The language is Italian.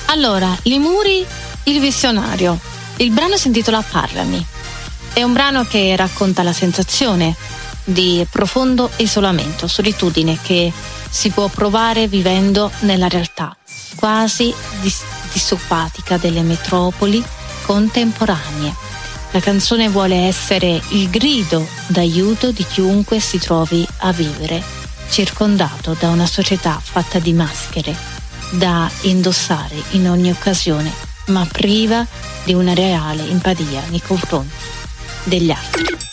Allora, Limuri, il visionario. Il brano si intitola Parlami. È un brano che racconta la sensazione di profondo isolamento, solitudine che si può provare vivendo nella realtà quasi distopica delle metropoli contemporanee. La canzone vuole essere il grido d'aiuto di chiunque si trovi a vivere circondato da una società fatta di maschere da indossare in ogni occasione, ma priva di una reale empatia nei confronti degli altri.